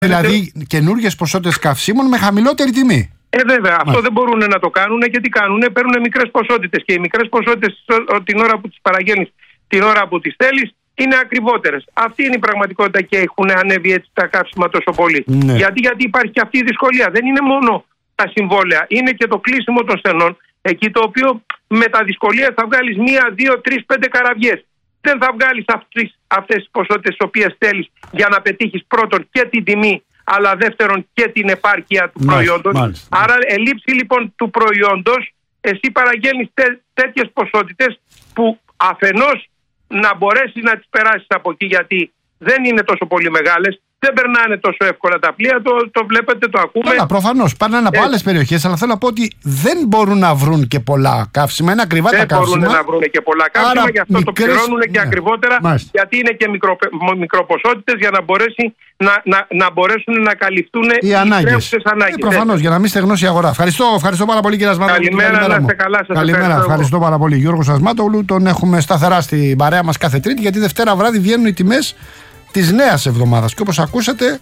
Δηλαδή καινούργιες ποσότητες καυσίμων με χαμηλότερη τιμή. Βέβαια, αυτό δεν μπορούν να το κάνουν και τι κάνουν, παίρνουν μικρές ποσότητες και οι μικρές ποσότητες την ώρα που τις παραγγέλνεις, την ώρα που τις θέλεις, είναι ακριβότερες. Αυτή είναι η πραγματικότητα και έχουν ανέβει έτσι τα καύσιμα τόσο πολύ. Ναι. Γιατί υπάρχει και αυτή η δυσκολία. Δεν είναι μόνο τα συμβόλαια, είναι και το κλείσιμο των στενών, εκεί το οποίο με τα δυσκολία θα βγάλεις 1, 2, 3, 5 καραβιές. Δεν θα βγάλεις αυτές τις ποσότητες τις οποίες θέλεις για να πετύχεις πρώτον και την τιμή, αλλά δεύτερον και την επάρκεια του προϊόντος. Άρα ελήψη λοιπόν του προϊόντος, εσύ παραγγέλνεις τέτοιες ποσότητες που αφενός να μπορέσεις να τις περάσεις από εκεί, γιατί δεν είναι τόσο πολύ μεγάλες, δεν περνάνε τόσο εύκολα τα πλοία, το βλέπετε, το ακούμε. Καλά, προφανώς πάνε από άλλες περιοχές, αλλά θέλω να πω ότι δεν μπορούν να βρουν και πολλά καύσιμα. Είναι ακριβά τα καύσιμα. Δεν μπορούν να βρουν και πολλά καύσιμα, γι' αυτό το πληρώνουν και ακριβότερα, γιατί είναι και μικροποσότητες για να μπορέσουν να καλυφθούν οι ανάγκες. Προφανώς, για να μην στεγνώσει η αγορά. Ευχαριστώ πάρα πολύ, κύριε Ασμάτογλου. Καλημέρα, να είστε καλά. Καλημέρα, ευχαριστώ πάρα πολύ. Γιώργος Ασμάτογλου, τον έχουμε σταθερά στην παρέα μας κάθε Τρίτη, γιατί Δευτέρα βράδυ βγαίνουν οι τιμές της νέας εβδομάδας. Και όπως ακούσατε,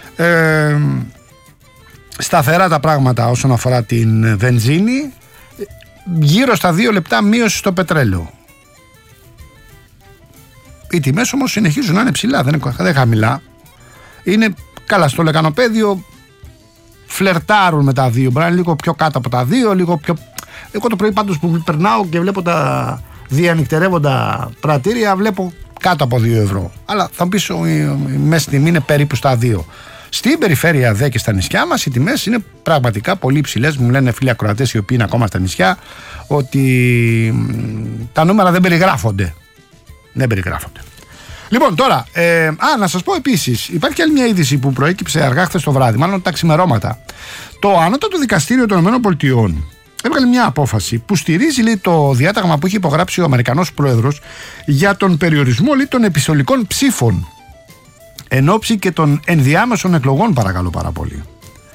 σταθερά τα πράγματα όσον αφορά την βενζίνη, γύρω στα 2 λεπτά μείωση στο πετρέλαιο. Οι τιμές όμως συνεχίζουν να είναι ψηλά, δεν είναι χαμηλά. Είναι καλά στο λεκανοπέδιο, φλερτάρουν με τα 2, μπορεί να είναι λίγο πιο κάτω από τα 2, λίγο πιο... Εγώ το πρωί πάντως που περνάω και βλέπω τα διανυκτερεύοντα πρατήρια, βλέπω κάτω από 2 ευρώ. Αλλά θα μου πεις η μέση τιμή είναι περίπου στα 2. Στην περιφέρεια δε και στα νησιά μας οι τιμές είναι πραγματικά πολύ υψηλές. Μου λένε φίλοι ακροατές οι οποίοι είναι ακόμα στα νησιά ότι τα νούμερα δεν περιγράφονται. Δεν περιγράφονται. Λοιπόν, τώρα, να σας πω επίσης, υπάρχει και άλλη μια είδηση που προέκυψε αργά χθες το βράδυ, μάλλον τα ξημερώματα. Το Ανώτατο Δικαστήριο των ΗΠΑ έβγαλε μια απόφαση που στηρίζει, λέει, το διάταγμα που έχει υπογράψει ο Αμερικανός Πρόεδρος για τον περιορισμό, λέει, των επιστολικών ψήφων εν ώψη και των ενδιάμεσων εκλογών, παρακαλώ πάρα πολύ.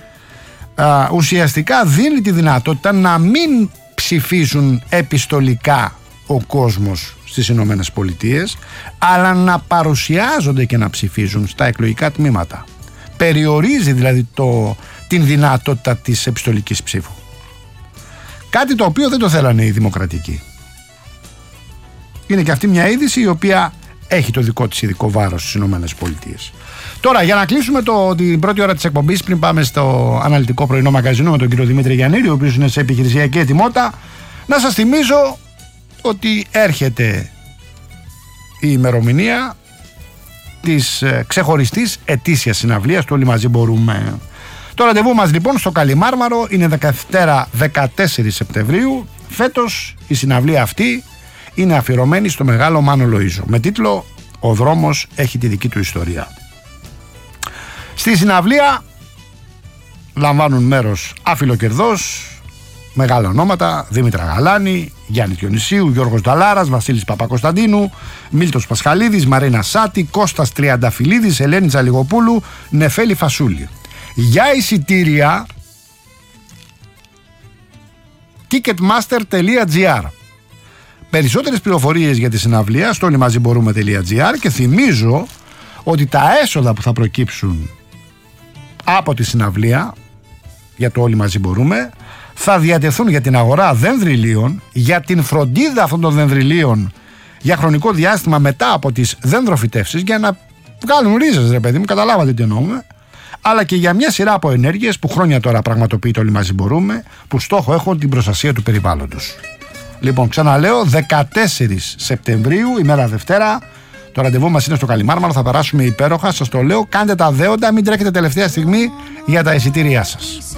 Ουσιαστικά δίνει τη δυνατότητα να μην ψηφίζουν επιστολικά ο κόσμος στις Ηνωμένες Πολιτείες, αλλά να παρουσιάζονται και να ψηφίζουν στα εκλογικά τμήματα. Περιορίζει δηλαδή την δυνατότητα της επιστολικής ψήφου. Κάτι το οποίο δεν το θέλανε οι δημοκρατικοί. Είναι και αυτή μια είδηση η οποία έχει το δικό της ειδικό βάρος στις Ηνωμένες Πολιτείες. Τώρα, για να κλείσουμε την πρώτη ώρα της εκπομπής, πριν πάμε στο αναλυτικό πρωινό μαγαζίνο με τον κύριο Δημήτρη Γιαννήρη, ο οποίος είναι σε επιχειρησιακή ετοιμότητα, να σας θυμίζω ότι έρχεται η ημερομηνία της ξεχωριστής ετήσιας συναυλίας του Όλοι Μαζί Μπορούμε. Το ραντεβού μας λοιπόν στο Καλιμάρμαρο είναι Δευτέρα 14 Σεπτεμβρίου. Φέτος η συναυλία αυτή είναι αφιερωμένη στο μεγάλο Μάνο Λοΐζο με τίτλο «Ο δρόμος έχει τη δική του ιστορία». Στη συναυλία λαμβάνουν μέρος αφιλοκερδός μεγάλα ονόματα: Δήμητρα Γαλάνη, Γιάννη Διονυσίου, Γιώργος Νταλάρας, Βασίλης Παπακοσταντίνου, Μίλτος Πασχαλίδης, Μαρίνα Σάτη, Κώστας Τριανταφυλλίδης, Ελένη Τζαλιγοπούλου, Νεφέλη Φασούλη. Για εισιτήρια ticketmaster.gr. Περισσότερες πληροφορίες για τη συναυλία στο όλοιμαζιμπορούμε.gr και θυμίζω ότι τα έσοδα που θα προκύψουν από τη συναυλία για το Όλοι Μαζί Μπορούμε θα διατεθούν για την αγορά δενδριλίων, για την φροντίδα αυτών των δενδριλίων για χρονικό διάστημα μετά από τις δενδροφυτεύσεις, για να βγάλουν ρίζες, ρε παιδί μου, καταλάβατε τι εννοούμε, αλλά και για μια σειρά από ενέργειες που χρόνια τώρα πραγματοποιείται Όλοι Μαζί Μπορούμε, που στόχο έχουν την προστασία του περιβάλλοντος. Λοιπόν, ξαναλέω, 14 Σεπτεμβρίου, ημέρα Δευτέρα, το ραντεβού μας είναι στο Καλιμάρμαρο, θα περάσουμε υπέροχα, σας το λέω, κάντε τα δέοντα, μην τρέχετε τελευταία στιγμή για τα εισιτήριά σας.